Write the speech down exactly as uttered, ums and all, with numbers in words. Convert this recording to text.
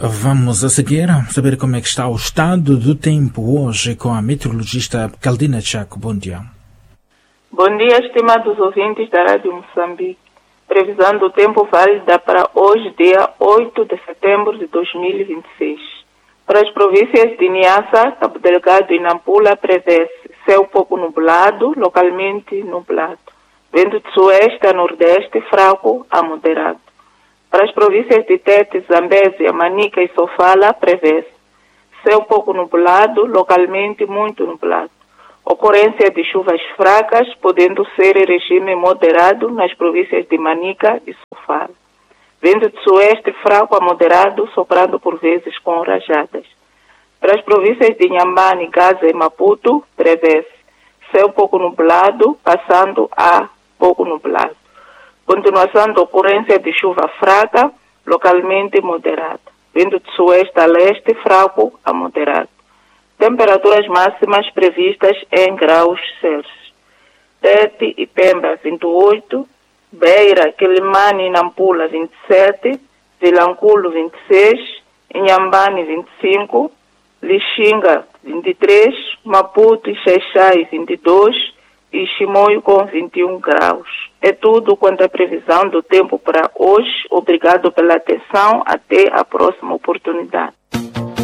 Vamos a seguir saber como é que está o estado do tempo hoje com a meteorologista Caldina Chaco. Bom dia. Bom dia, estimados ouvintes da Rádio Moçambique. Previsão do tempo válida para hoje, dia oito de setembro de dois mil e vinte e seis. Para as províncias de Niassa, Cabo Delgado e Nampula, prevê-se céu pouco nublado, localmente nublado. Vento de sueste a nordeste, fraco a moderado. Para as províncias de Tete, Zambésia, Manica e Sofala, prevê-se céu pouco nublado, localmente muito nublado. Ocorrência de chuvas fracas, podendo ser em regime moderado nas províncias de Manica e Sofala. Vento de sueste fraco a moderado, soprando por vezes com rajadas. Para as províncias de Inhambane, Gaza e Maputo, prevê-se céu pouco nublado, passando a pouco nublado. Continuação da ocorrência de chuva fraca, localmente moderada. Vento de sueste a leste, fraco a moderado. Temperaturas máximas previstas em graus Celsius. Tete e Pemba, vinte e oito. Beira, Quelimane e Nampula, vinte e sete. Vilanculo, vinte e seis. Inhambane, vinte e cinco. Lixinga, vinte e três. Maputo e Xai-Xai, vinte e dois. E Chimoio com vinte e um graus. É tudo quanto à previsão do tempo para hoje. Obrigado pela atenção. Até a próxima oportunidade.